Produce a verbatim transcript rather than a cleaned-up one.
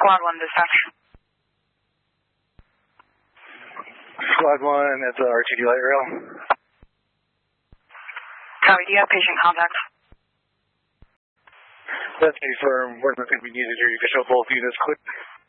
Squad one dispatch. Squad one, that's a R T D light rail. Copy, do you have patient contact? That's confirmed. We're not going to be needed here. You can show both units quick.